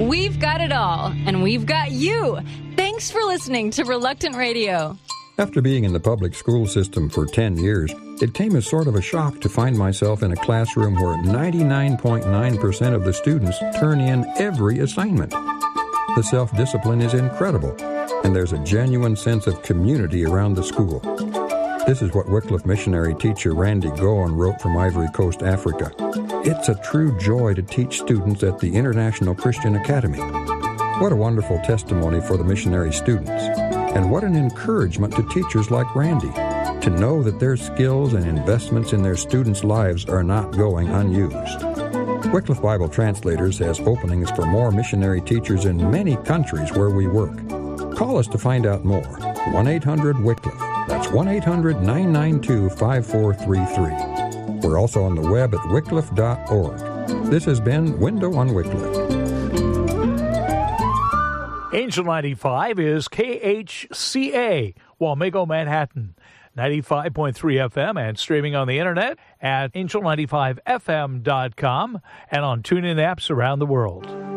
We've got it all, and we've got you. Thanks for listening to Reluctant Radio. After being in the public school system for 10 years, it came as sort of a shock to find myself in a classroom where 99.9% of the students turn in every assignment. The self-discipline is incredible, and there's a genuine sense of community around the school. This is what Wycliffe missionary teacher Randy Goen wrote from Ivory Coast, Africa. It's a true joy to teach students at the International Christian Academy. What a wonderful testimony for the missionary students. And what an encouragement to teachers like Randy to know that their skills and investments in their students' lives are not going unused. Wycliffe Bible Translators has openings for more missionary teachers in many countries where we work. Call us to find out more. 1-800-WYCLIFFE. That's 1-800-992-5433. We're also on the web at wycliffe.org. This has been Window on Wycliffe. Angel 95 is KHCA, Wamego, Manhattan. 95.3 FM and streaming on the internet at angel95fm.com and on TuneIn apps around the world.